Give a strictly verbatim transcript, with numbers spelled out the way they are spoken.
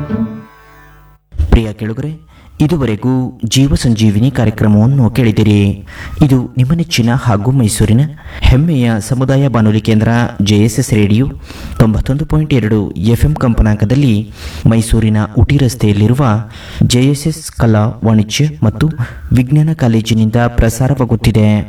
ಪ್ರಿಯ ಕೇಳುಗರೆ, ಇದುವರೆಗೂ ಜೀವ ಸಂಜೀವಿನಿ ಕಾರ್ಯಕ್ರಮವನ್ನು ಕೇಳಿದಿರಿ. ಇದು ನಿಮ್ಮ ನೆಚ್ಚಿನ ಹಾಗೂ ಮೈಸೂರಿನ ಹೆಮ್ಮೆಯ ಸಮುದಾಯ ಬಾನುಲಿ ಕೇಂದ್ರ ಜೆಎಸ್ಎಸ್ ರೇಡಿಯೋ ತೊಂಬತ್ತೊಂದು ಪಾಯಿಂಟ್ ಎರಡು ಎಫ್ಎಂ ಕಂಪನಾಂಕದಲ್ಲಿ ಮೈಸೂರಿನ ಉಟಿ ರಸ್ತೆಯಲ್ಲಿರುವ ಜೆಎಸ್ಎಸ್ ಕಲಾ ವಾಣಿಜ್ಯ ಮತ್ತು ವಿಜ್ಞಾನ ಕಾಲೇಜಿನಿಂದ ಪ್ರಸಾರವಾಗುತ್ತಿದೆ.